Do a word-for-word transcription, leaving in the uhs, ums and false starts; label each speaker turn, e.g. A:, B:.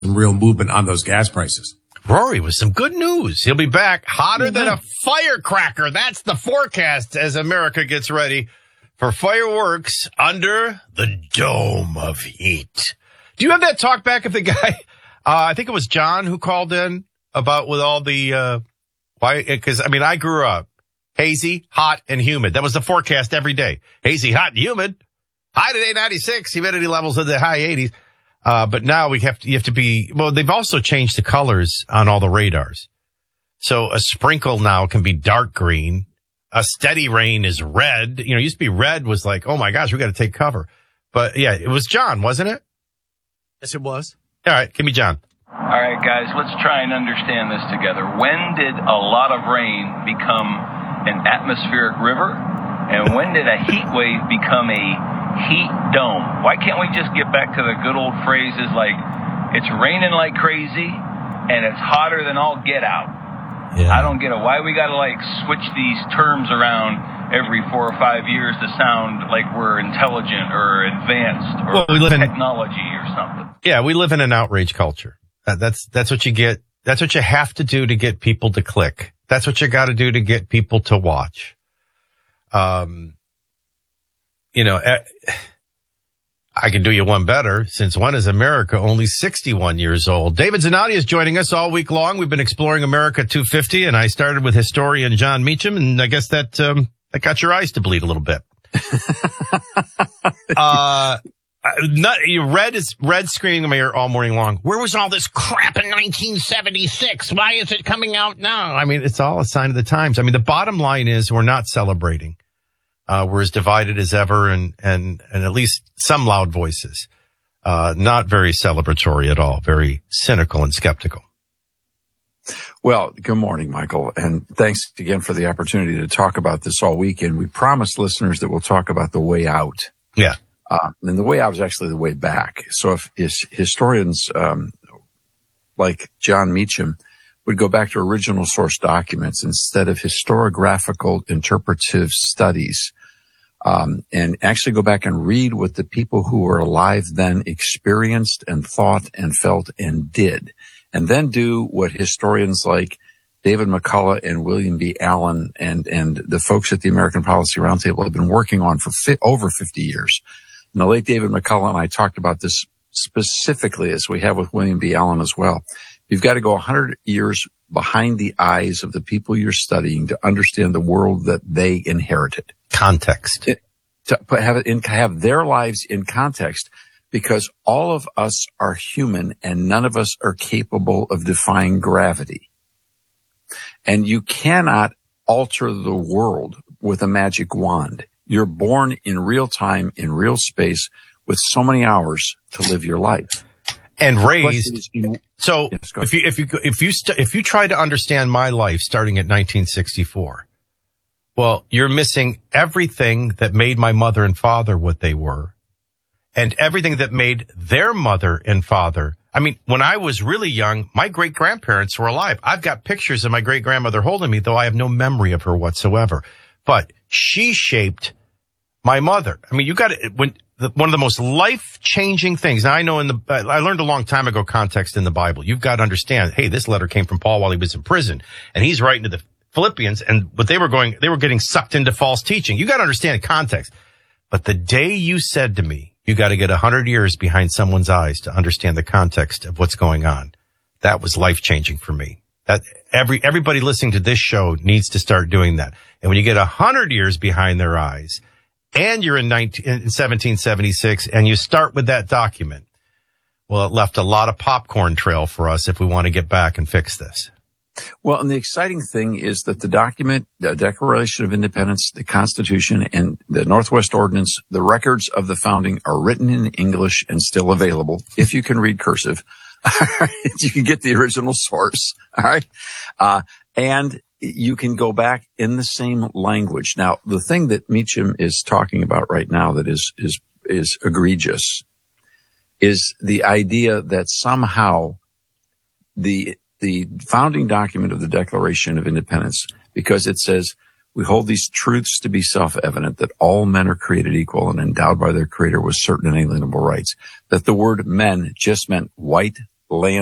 A: some real movement on those gas prices.
B: Rory with some good news. He'll be back hotter mm-hmm. than a firecracker. That's the forecast as America gets ready for fireworks under the dome of heat. Do you have that talk back of the guy? Uh, I think it was John who called in about with all the, uh, why, cause I mean, I grew up hazy, hot, and humid. That was the forecast every day. Hazy, hot, and humid. High today, ninety-six, humidity levels in the high eighties. Uh, but now we have to, you have to be, well, they've also changed the colors on all the radars. So a sprinkle now can be dark green. A steady rain is red. You know, it used to be red was like, oh my gosh, we got to take cover. But yeah, it was John, wasn't it?
C: Yes, it was.
B: All right, give me John.
D: All right, guys, let's try and understand this together. When did a lot of rain become an atmospheric river? And when did a heat wave become a heat dome? Why can't we just get back to the good old phrases like it's raining like crazy and it's hotter than all get out? Yeah. I don't get it. Why we got to like switch these terms around every four or five years to sound like we're intelligent or advanced or
B: well, we live
D: technology
B: in,
D: or something?
B: Yeah, we live in an outrage culture. That, that's that's what you get. That's what you have to do to get people to click. That's what you got to do to get people to watch. Um. You know, I can do you one better. Since when is America only sixty-one years old? David Zanotti is joining us all week long. We've been exploring America two fifty, and I started with historian John Meacham, and I guess that um, that got your eyes to bleed a little bit. uh, not, you red is red screaming in my ear all morning long. Where was all this crap in nineteen seventy-six? Why is it coming out now? I mean, it's all a sign of the times. I mean, the bottom line is we're not celebrating. Uh, we're as divided as ever, and, and, and at least some loud voices. Uh, not very celebratory at all, very cynical and skeptical.
E: Well, good morning, Michael, and thanks again for the opportunity to talk about this all weekend. We promised listeners that we'll talk about the way out.
B: Yeah.
E: Uh, and the way out is actually the way back. So if, if historians, um, like John Meacham would go back to original source documents instead of historiographical interpretive studies, um, and actually go back and read what the people who were alive then experienced and thought and felt and did, and then do what historians like David McCullough and William B. Allen and, and the folks at the American Policy Roundtable have been working on for fi- over fifty years. And the late David McCullough and I talked about this specifically, as we have with William B. Allen as well. You've got to go one hundred years behind the eyes of the people you're studying to understand the world that they inherited.
B: Context.
E: It, to have it in, have their lives in context, because all of us are human and none of us are capable of defying gravity. And you cannot alter the world with a magic wand. You're born in real time, in real space, with so many hours to live your life.
B: And raised. So yes, if you, if you, if you, st- if you try to understand my life starting at nineteen sixty-four, well, you're missing everything that made my mother and father what they were, and everything that made their mother and father. I mean, when I was really young, my great grandparents were alive. I've got pictures of my great grandmother holding me, though I have no memory of her whatsoever. But she shaped my mother. I mean, you got to, when, the, one of the most life-changing things. Now, I know in the, I learned a long time ago context in the Bible. You've got to understand, hey, this letter came from Paul while he was in prison, and he's writing to the Philippians, and but they were going, they were getting sucked into false teaching. You got to understand context. But the day you said to me, you got to get a hundred years behind someone's eyes to understand the context of what's going on, that was life-changing for me. That every, everybody listening to this show needs to start doing that. And when you get a hundred years behind their eyes, and you're in, nineteen, in seventeen seventy-six, and you start with that document, well, it left a lot of popcorn trail for us if we want to get back and fix this.
E: Well, and the exciting thing is that the document, the Declaration of Independence, the Constitution, and the Northwest Ordinance, the records of the founding are written in English and still available. If you can read cursive, you can get the original source. All right. Uh, and you can go back in the same language. Now, the thing that Meacham is talking about right now that is, is, is egregious is the idea that somehow the, the founding document of the Declaration of Independence, because it says, we hold these truths to be self-evident, that all men are created equal and endowed by their creator with certain inalienable rights, that the word men just meant white, land